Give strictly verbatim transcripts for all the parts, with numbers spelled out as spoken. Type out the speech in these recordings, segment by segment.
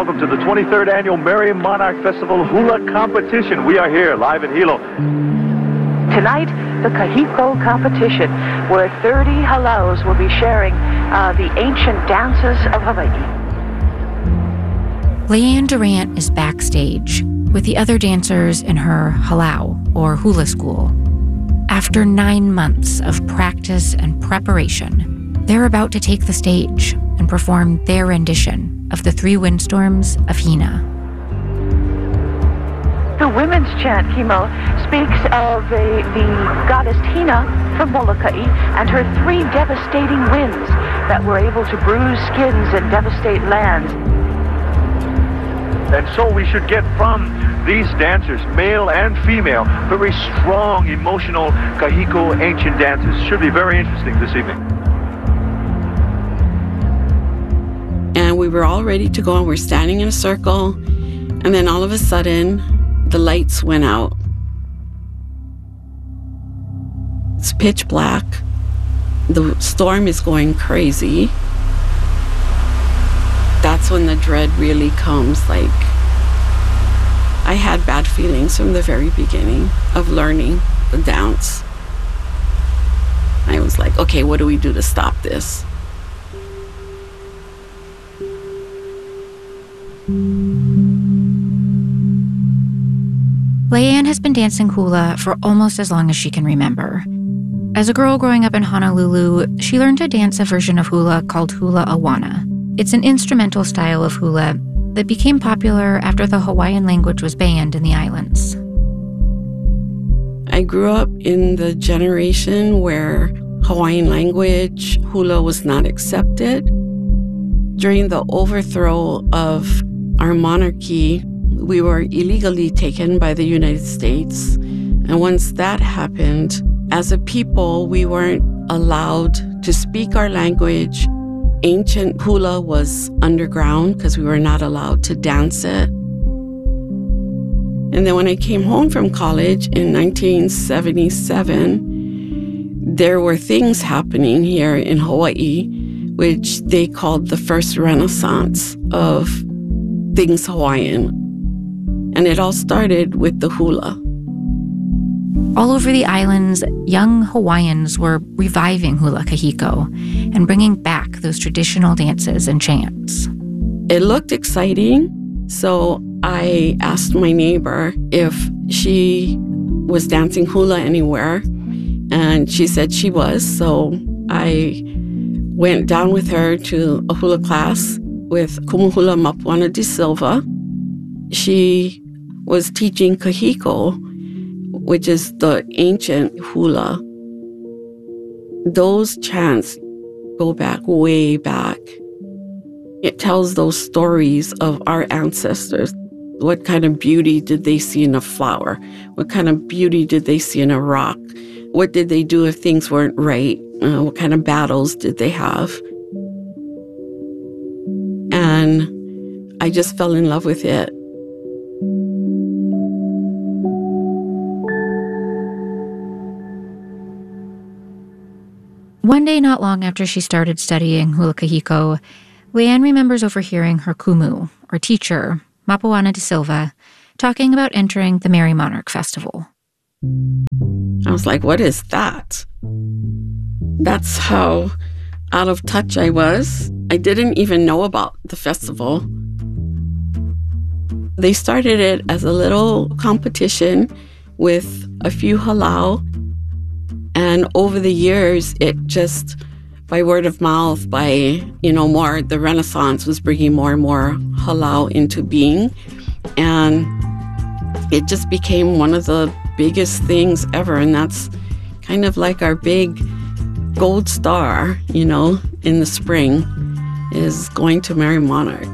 welcome to the twenty-third Annual Merry Monarch Festival Hula Competition. We are here live in Hilo. Tonight, the Kahiko competition, where thirty halaus will be sharing uh, the ancient dances of Hawaii. Leanne Durant is backstage with the other dancers in her halau, or hula school. After nine months of practice and preparation, they're about to take the stage and perform their rendition of the Three Windstorms of Hina. The women's chant, Kimo, speaks of a, the goddess Hina from Molokai and her three devastating winds that were able to bruise skins and devastate lands. And so we should get from these dancers, male and female, very strong, emotional Kahiko ancient dances. Should be very interesting this evening. And we were all ready to go, and we're standing in a circle, and then all of a sudden, the lights went out. It's pitch black. The storm is going crazy. That's when the dread really comes. Like, I had bad feelings from the very beginning of learning the dance. I was like, okay, what do we do to stop this? Leanne has been dancing hula for almost as long as she can remember. As a girl growing up in Honolulu, she learned to dance a version of hula called hula awana. It's an instrumental style of hula that became popular after the Hawaiian language was banned in the islands. I grew up in the generation where Hawaiian language hula was not accepted. During the overthrow of our monarchy, we were illegally taken by the United States. And once that happened, as a people, we weren't allowed to speak our language. Ancient hula was underground because we were not allowed to dance it. And then when I came home from college in nineteen seventy-seven, there were things happening here in Hawaii, which they called the first renaissance of things Hawaiian. And it all started with the hula. All over the islands, young Hawaiians were reviving hula kahiko and bringing back those traditional dances and chants. It looked exciting, so I asked my neighbor if she was dancing hula anywhere, and she said she was, so I went down with her to a hula class with Kumuhula Mapuana de Silva. She was teaching kahiko, which is the ancient hula. Those chants go back, way back. It tells those stories of our ancestors. What kind of beauty did they see in a flower? What kind of beauty did they see in a rock? What did they do if things weren't right? Uh, what kind of battles did they have? And I just fell in love with it. One day not long after she started studying hula kahiko, Leanne remembers overhearing her kumu, or teacher, Mapuana de Silva, talking about entering the Merry Monarch Festival. I was like, what is that? That's how out of touch I was. I didn't even know about the festival. They started it as a little competition with a few halau. And over the years, it just, by word of mouth, by, you know, more, the Renaissance was bringing more and more halau into being. And it just became one of the biggest things ever. And that's kind of like our big gold star, you know, in the spring, is going to Merry Monarch.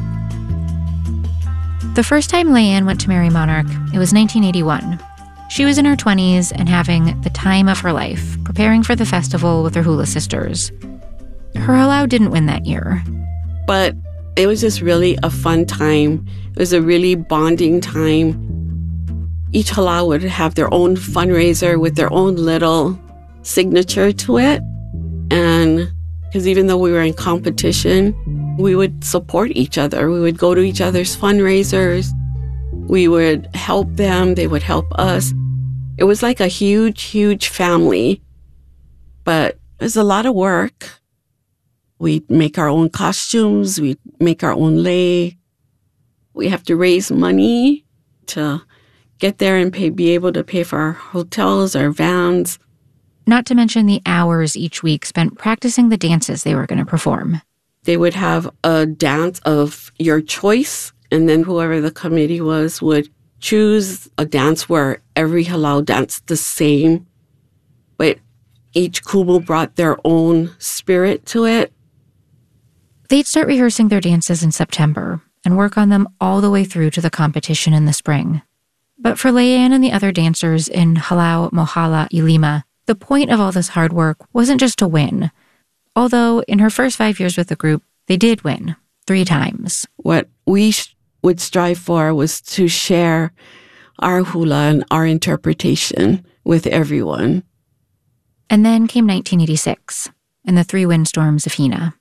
The first time Leanne went to Merry Monarch, it was nineteen eighty-one. She was in her twenties and having the time of her life, preparing for the festival with her hula sisters. Her halau didn't win that year. But it was just really a fun time. It was a really bonding time. Each halau would have their own fundraiser with their own little signature to it. And because even though we were in competition, we would support each other. We would go to each other's fundraisers. We would help them. They would help us. It was like a huge, huge family. But it was a lot of work. We'd make our own costumes. We'd make our own lei. We have to raise money to get there and pay, be able to pay for our hotels, our vans. Not to mention the hours each week spent practicing the dances they were going to perform. They would have a dance of your choice, and then whoever the committee was would choose a dance where every halau danced the same, but each kumu brought their own spirit to it. They'd start rehearsing their dances in September and work on them all the way through to the competition in the spring. But for Leanne and the other dancers in Halau Mohala Ilima, the point of all this hard work wasn't just to win. Although in her first five years with the group, they did win three times. What we sh- would strive for was to share our hula and our interpretation with everyone. And then came nineteen eighty-six and the three windstorms of Hina.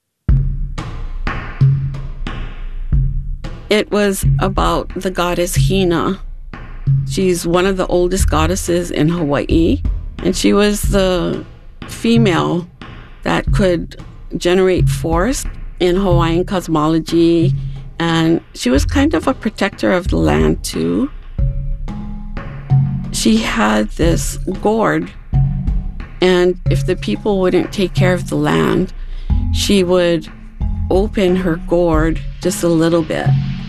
It was about the goddess Hina. She's one of the oldest goddesses in Hawaii, and she was the female that could generate force in Hawaiian cosmology, and she was kind of a protector of the land too. She had this gourd, and if the people wouldn't take care of the land, she would open her gourd just a little bit.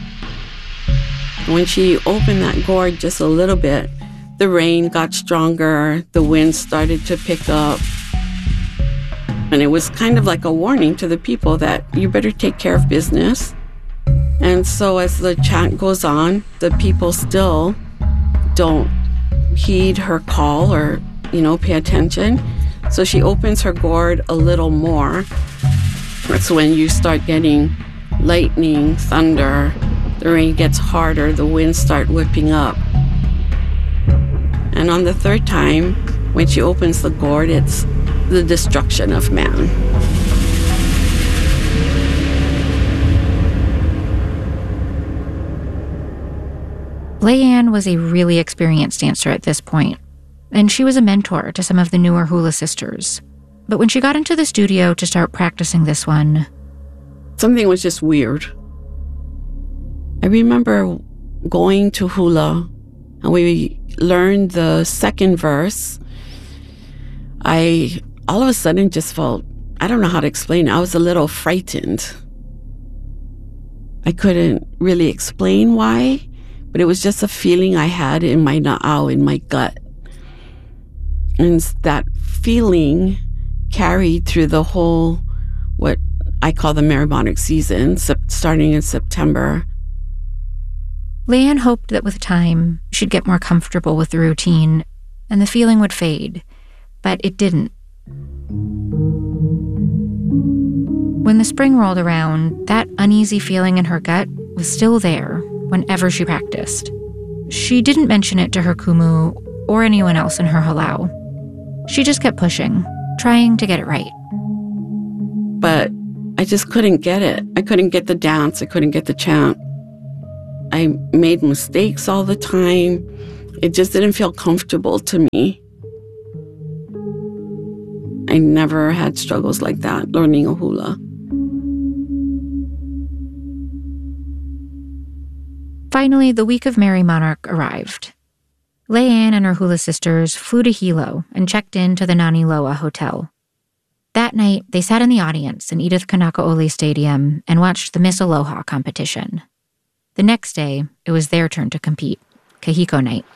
When she opened that gourd just a little bit, the rain got stronger, the wind started to pick up, and it was kind of like a warning to the people that you better take care of business. And so as the chant goes on, the people still don't heed her call or, you know, pay attention. So she opens her gourd a little more. That's when you start getting lightning, thunder, the rain gets harder, the winds start whipping up. And on the third time, when she opens the gourd, it's the destruction of man. Leanne was a really experienced dancer at this point, and she was a mentor to some of the newer hula sisters. But when she got into the studio to start practicing this one, something was just weird. I remember going to hula, and we learned the second verse. I all of a sudden just felt, I don't know how to explain it, I was a little frightened. I couldn't really explain why, but it was just a feeling I had in my na'au, in my gut. And that feeling carried through the whole, what I call the Meribonic season, starting in September. Leanne hoped that with time, she'd get more comfortable with the routine and the feeling would fade, but it didn't. When the spring rolled around, that uneasy feeling in her gut was still there whenever she practiced. She didn't mention it to her kumu or anyone else in her halau. She just kept pushing, trying to get it right. But I just couldn't get it. I couldn't get the dance. I couldn't get the chant. I made mistakes all the time. It just didn't feel comfortable to me. I never had struggles like that learning a hula. Finally, the week of Merry Monarch arrived. Leanne and her hula sisters flew to Hilo and checked in to the Nani Loa Hotel. That night, they sat in the audience in Edith Kanakaole Stadium and watched the Miss Aloha competition. The next day, it was their turn to compete, Kahiko Night.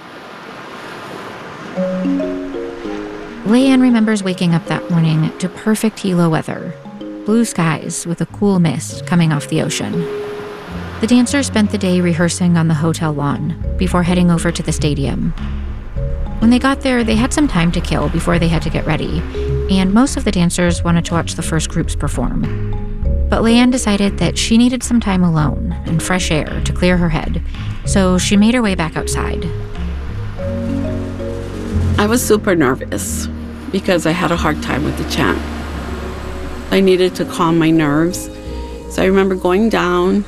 Leanne remembers waking up that morning to perfect Hilo weather, blue skies with a cool mist coming off the ocean. The dancers spent the day rehearsing on the hotel lawn before heading over to the stadium. When they got there, they had some time to kill before they had to get ready, and most of the dancers wanted to watch the first groups perform. But Leanne decided that she needed some time alone and fresh air to clear her head, so she made her way back outside. I was super nervous because I had a hard time with the chant. I needed to calm my nerves. So I remember going down.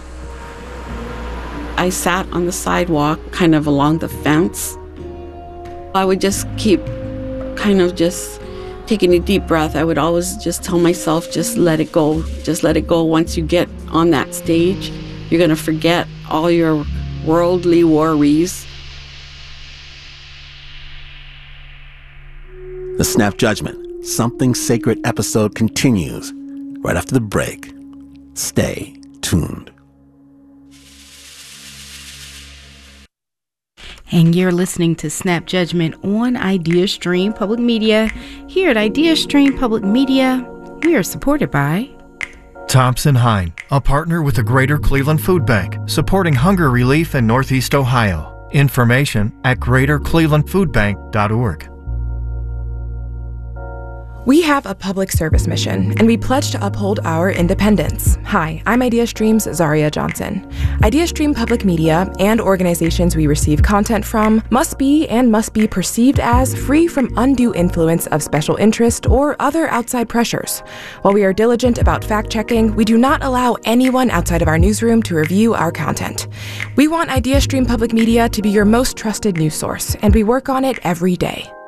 I sat on the sidewalk, kind of along the fence. I would just keep kind of just taking a deep breath. I would always just tell myself, just let it go. Just let it go. Once you get on that stage, you're going to forget all your worldly worries. The Snap Judgment, Something Sacred episode continues right after the break. Stay tuned. And you're listening to Snap Judgment on IdeaStream Public Media. Here at IdeaStream Public Media, we are supported by Thompson Hine, a partner with the Greater Cleveland Food Bank, supporting hunger relief in Northeast Ohio. Information at greater cleveland food bank dot org. We have a public service mission, and we pledge to uphold our independence. Hi, I'm IdeaStream's Zaria Johnson. IdeaStream Public Media and organizations we receive content from must be and must be perceived as free from undue influence of special interest or other outside pressures. While we are diligent about fact-checking, we do not allow anyone outside of our newsroom to review our content. We want IdeaStream Public Media to be your most trusted news source, and we work on it every day.